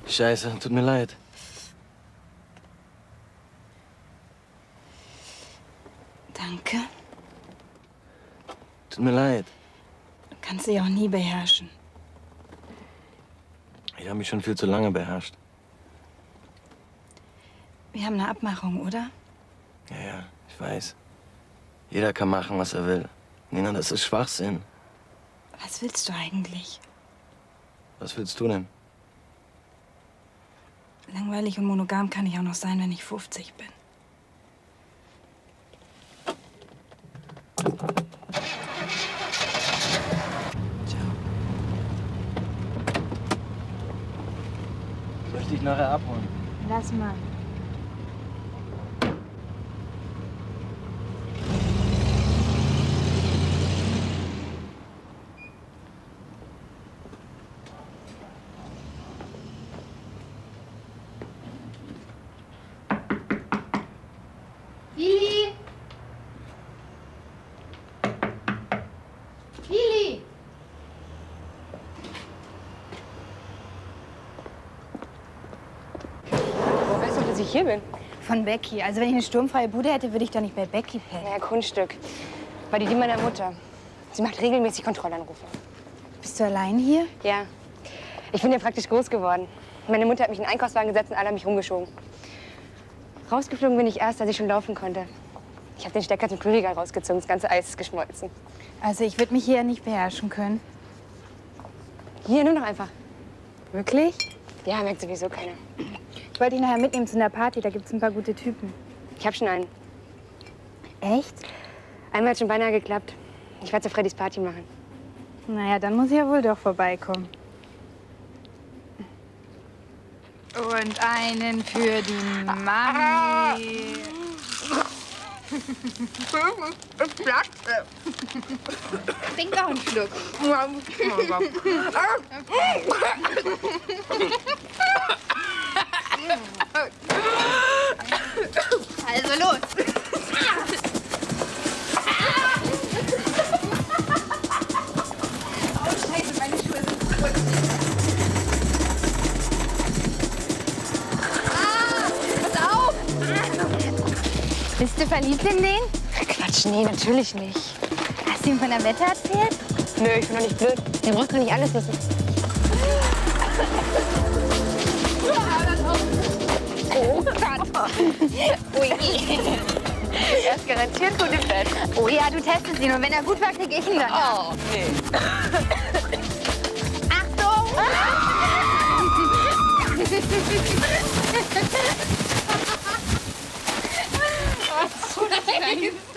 Scheiße, tut mir leid. Danke. Tut mir leid. Du kannst dich auch nie beherrschen. Ich habe mich schon viel zu lange beherrscht. Wir haben eine Abmachung, oder? Ja, ich weiß. Jeder kann machen, was er will. Nina, das ist Schwachsinn. Was willst du eigentlich? Was willst du denn? Langweilig und monogam kann ich auch noch sein, wenn ich 50 bin. Ciao. Soll ich dich nachher abholen? Lass mal. Lili! Lili! Woher weißt du, dass ich hier bin? Von Becky. Also wenn ich eine sturmfreie Bude hätte, würde ich doch nicht bei Becky pennen. Naja, Kunststück. War die meiner Mutter. Sie macht regelmäßig Kontrollanrufe. Bist du allein hier? Ja. Ich bin ja praktisch groß geworden. Meine Mutter hat mich in den Einkaufswagen gesetzt und alle haben mich rumgeschoben. Rausgeflogen bin ich erst, als ich schon laufen konnte. Ich habe den Stecker zum Kühlregal rausgezogen, das ganze Eis ist geschmolzen. Also ich würde mich hier nicht beherrschen können. Hier, nur noch einfach. Wirklich? Ja, merkt sowieso keiner. Ich wollte dich nachher mitnehmen zu einer Party, da gibt's ein paar gute Typen. Ich habe schon einen. Echt? Einmal hat schon beinahe geklappt. Ich werde zu Freddys Party machen. Naja, dann muss ich ja wohl doch vorbeikommen. Und einen für die Mami. Trink doch einen Schluck. Also los. Oh, Scheiße, meine Schuhe sind kaputt. Pass auf! Bist du verliebt in den? Quatsch, nee, natürlich nicht. Hast du ihm von der Wette erzählt? Nö, ich bin doch nicht blöd. Der braucht doch nicht alles wissen. Oh Gott. Ui. Er ist garantiert gut im Bett. Oh ja, du testest ihn und wenn er gut war, krieg ich ihn dann. Oh, nee. Achtung! Oh, so